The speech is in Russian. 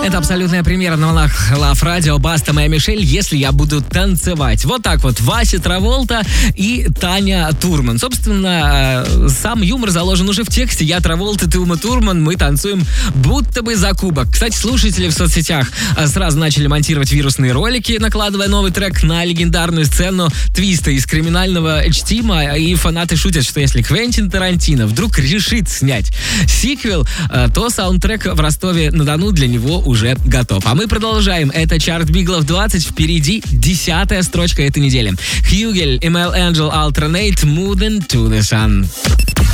Это абсолютная премьера на волнах Love Radio, Баста, Моя Мишель, «Если я буду танцевать». Вот так вот, Вася Траволта и Таня Турман. Собственно, сам юмор заложен уже в тексте. Я Траволта, ты Ума Турман, мы танцуем будто бы за кубок. Кстати, слушатели в соцсетях сразу начали монтировать вирусные ролики, накладывая новый трек на легендарную сцену твиста из «Криминального чтима», и фанаты шутят, что если Квентин Тарантино вдруг решит снять сиквел, то саундтрек в Ростове-на-Дону для него уже готов. А мы продолжаем. Это чарт Биглов 20. Впереди 10-я строчка этой недели. Хьюгель, Email Angel, Alternate, Moving to the Sun.